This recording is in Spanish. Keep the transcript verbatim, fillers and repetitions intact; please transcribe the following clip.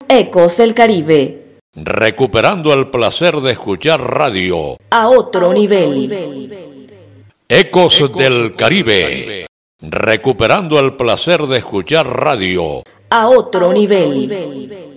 Ecos del Caribe. Recuperando el placer de escuchar radio a otro nivel. Ecos, Ecos del Caribe. Caribe. Recuperando el placer de escuchar radio a otro, a otro nivel. nivel.